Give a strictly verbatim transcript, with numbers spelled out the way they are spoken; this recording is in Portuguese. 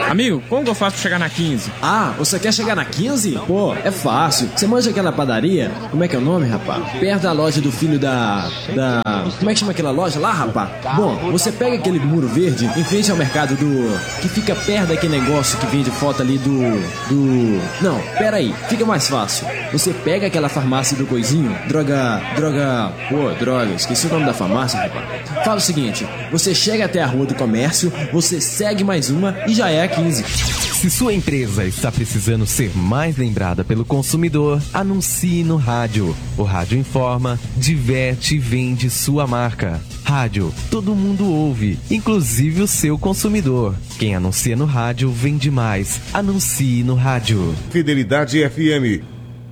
Amigo, como que eu faço pra chegar na quinze? Ah, você quer chegar na quinze? Pô, é fácil. Você manja aquela padaria? Como é que é o nome, rapaz? Perto da loja do filho da... Da... Como é que chama aquela loja lá, rapaz? Bom, você pega aquele muro verde em frente ao mercado do... Que fica perto daquele negócio que vende foto ali do... Do... Não, pera aí. Fica mais fácil. Você pega aquela farmácia do coisinho, droga... Droga... Pô, droga, esqueci o nome da farmácia, rapaz. Fala o seguinte, você chega até a Rua do Comércio, você segue mais uma e já é a quinze. Se sua empresa está precisando ser mais lembrada pelo consumidor, anuncie no rádio. O rádio informa, diverte e vende sua marca. Rádio, todo mundo ouve, inclusive o seu consumidor. Quem anuncia no rádio vende mais. Anuncie no rádio. Fidelidade F M.